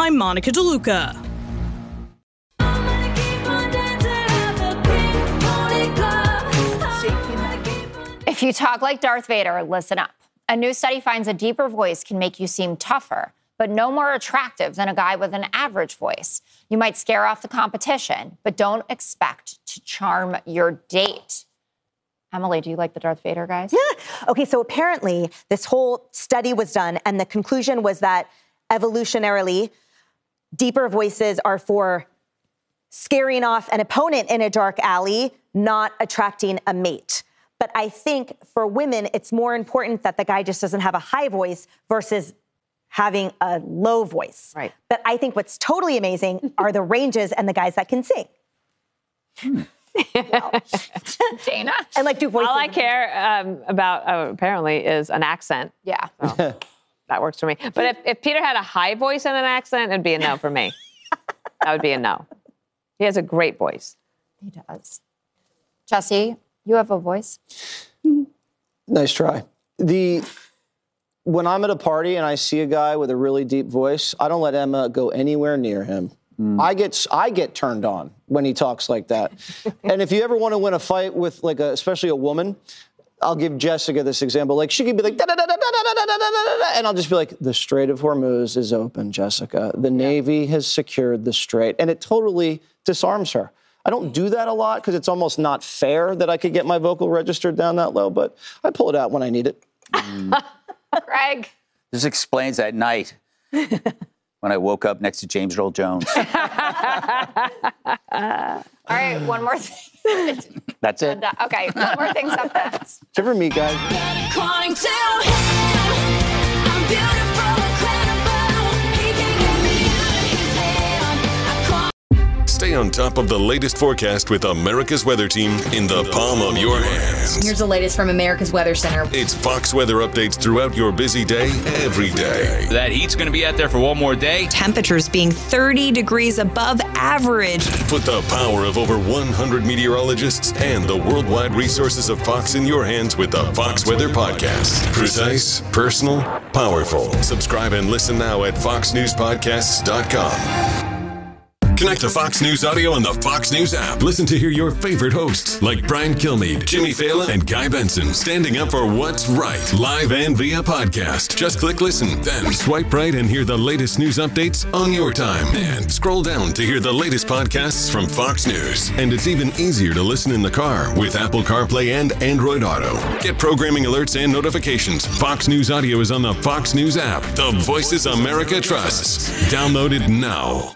I'm Monica DeLuca. If you talk like Darth Vader, listen up. A new study finds a deeper voice can make you seem tougher, but no more attractive than a guy with an average voice. You might scare off the competition, but don't expect to charm your date. Emily, do you like the Darth Vader guys? Yeah. Okay, so apparently this whole study was done, and the conclusion was that evolutionarily, deeper voices are for scaring off an opponent in a dark alley, not attracting a mate. But I think for women, it's more important that the guy just doesn't have a high voice versus having a low voice. Right. But I think what's totally amazing are the ranges and the guys that can sing. Dana? And like do voices. All I care about, apparently, is an accent. Yeah. So that works for me. But if Peter had a high voice and an accent, it'd be a no for me. That would be a no. He has a great voice. He does. Jesse, you have a voice? Nice try. When I'm at a party and I see a guy with a really deep voice, I don't let Emma go anywhere near him. I get turned on when he talks like that. And if you ever want to win a fight with especially a woman, I'll give Jessica this example. Like she could be like, da, da, da, da, da, da, da, da, da, and I'll just be like, the Strait of Hormuz is open, Jessica. The Navy has secured the Strait. And it totally disarms her. I don't do that a lot because it's almost not fair that I could get my vocal register down that low, but I pull it out when I need it. Greg? This explains that night when I woke up next to James Earl Jones. All right, one more thing. That's it. Okay, one more thing's up next. It's for me, guys. According to him, I'm beautiful, incredible. He can get me out of his head. Stay on top of the latest forecast with America's Weather Team in the palm of your hands. Here's the latest from America's Weather Center. It's Fox weather updates throughout your busy day, every day. That heat's going to be out there for one more day. Temperatures being 30 degrees above average. Put the power of over 100 meteorologists and the worldwide resources of Fox in your hands with the Fox Weather Podcast. Precise, personal, powerful. Subscribe and listen now at foxnewspodcasts.com. Connect to Fox News Audio on the Fox News app. Listen to hear your favorite hosts like Brian Kilmeade, Jimmy Fallon, and Guy Benson standing up for what's right, live and via podcast. Just click listen, then swipe right and hear the latest news updates on your time. And scroll down to hear the latest podcasts from Fox News. And it's even easier to listen in the car with Apple CarPlay and Android Auto. Get programming alerts and notifications. Fox News Audio is on the Fox News app. The voices America trusts. Download it now.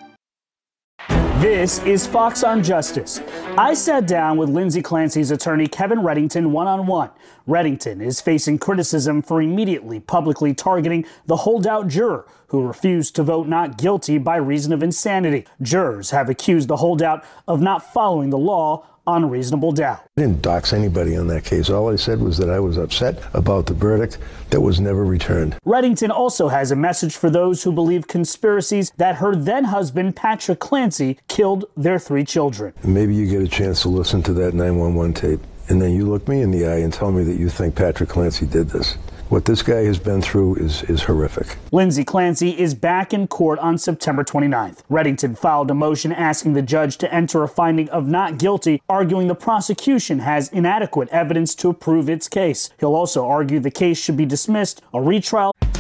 This is Fox on Justice. I sat down with Lindsay Clancy's attorney, Kevin Reddington, one-on-one. Reddington is facing criticism for immediately publicly targeting the holdout juror who refused to vote not guilty by reason of insanity. Jurors have accused the holdout of not following the law on reasonable doubt. I didn't dox anybody on that case. All I said was that I was upset about the verdict that was never returned. Reddington also has a message for those who believe conspiracies that her then-husband, Patrick Clancy, killed their 3 children. Maybe you get a chance to listen to that 911 tape, and then you look me in the eye and tell me that you think Patrick Clancy did this. What this guy has been through is horrific. Lindsay Clancy is back in court on September 29th. Reddington filed a motion asking the judge to enter a finding of not guilty, arguing the prosecution has inadequate evidence to prove its case. He'll also argue the case should be dismissed, a retrial.